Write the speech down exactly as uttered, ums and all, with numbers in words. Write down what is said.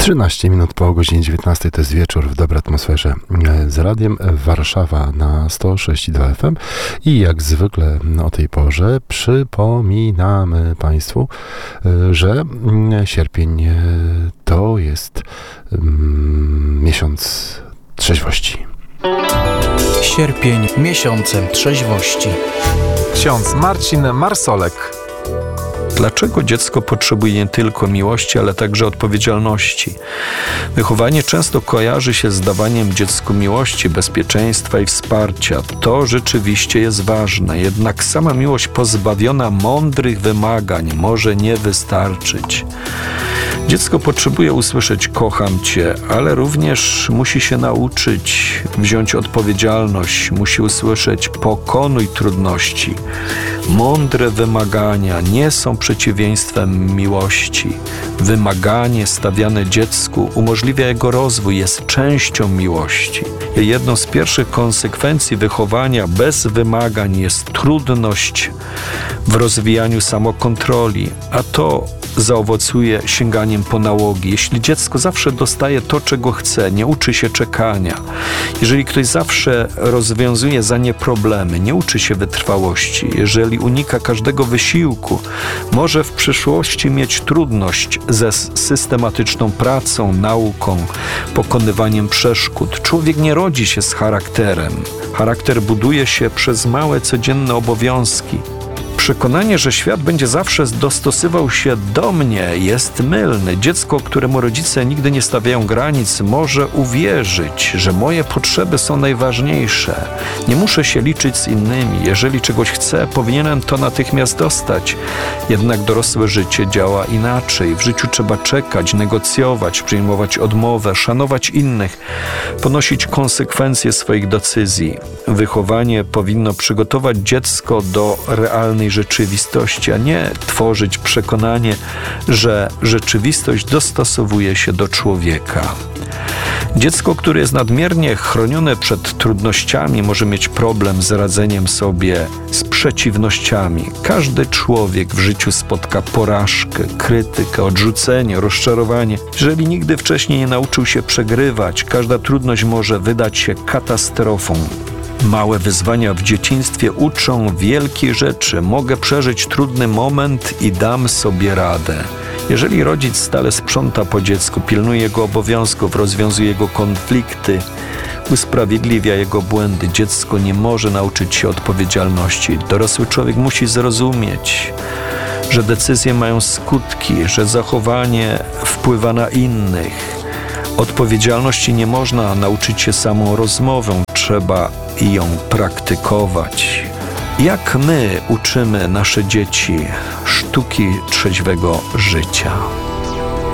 trzynaście minut po godzinie dziewiętnastej to jest wieczór w dobrej atmosferze z radiem Warszawa na sto sześć i dwa F M i jak zwykle o tej porze przypominamy Państwu, że sierpień to jest miesiąc trzeźwości. Sierpień miesiącem trzeźwości. Ksiądz Marcin Marsolek. Dlaczego dziecko potrzebuje nie tylko miłości, ale także odpowiedzialności? Wychowanie często kojarzy się z dawaniem dziecku miłości, bezpieczeństwa i wsparcia. To rzeczywiście jest ważne, jednak sama miłość pozbawiona mądrych wymagań może nie wystarczyć. Dziecko potrzebuje usłyszeć kocham cię, ale również musi się nauczyć wziąć odpowiedzialność, musi usłyszeć pokonuj trudności. Mądre wymagania nie są przeciwieństwem miłości. Wymaganie stawiane dziecku umożliwia jego rozwój, jest częścią miłości. Jedną z pierwszych konsekwencji wychowania bez wymagań jest trudność w rozwijaniu samokontroli, a to zaowocuje sięganiem po nałogi. Jeśli dziecko zawsze dostaje to, czego chce, nie uczy się czekania, jeżeli ktoś zawsze rozwiązuje za nie problemy, nie uczy się wytrwałości, jeżeli unika każdego wysiłku, może w przyszłości mieć trudność ze systematyczną pracą, nauką, pokonywaniem przeszkód. Człowiek nie rodzi się z charakterem. Charakter buduje się przez małe, codzienne obowiązki. Przekonanie, że świat będzie zawsze dostosowywał się do mnie, jest mylne. Dziecko, któremu rodzice nigdy nie stawiają granic, może uwierzyć, że moje potrzeby są najważniejsze. Nie muszę się liczyć z innymi. Jeżeli czegoś chcę, powinienem to natychmiast dostać. Jednak dorosłe życie działa inaczej. W życiu trzeba czekać, negocjować, przyjmować odmowę, szanować innych, ponosić konsekwencje swoich decyzji. Wychowanie powinno przygotować dziecko do realnej rzeczywistości, a nie tworzyć przekonanie, że rzeczywistość dostosowuje się do człowieka. Dziecko, które jest nadmiernie chronione przed trudnościami, może mieć problem z radzeniem sobie z przeciwnościami. Każdy człowiek w życiu spotka porażkę, krytykę, odrzucenie, rozczarowanie. Jeżeli nigdy wcześniej nie nauczył się przegrywać, każda trudność może wydać się katastrofą. Małe wyzwania w dzieciństwie uczą wielkie rzeczy. Mogę przeżyć trudny moment i dam sobie radę. Jeżeli rodzic stale sprząta po dziecku, pilnuje jego obowiązków, rozwiązuje jego konflikty, usprawiedliwia jego błędy, dziecko nie może nauczyć się odpowiedzialności. Dorosły człowiek musi zrozumieć, że decyzje mają skutki, że zachowanie wpływa na innych. Odpowiedzialności nie można nauczyć się samą rozmową, trzeba ją praktykować. Jak my uczymy nasze dzieci sztuki trzeźwego życia?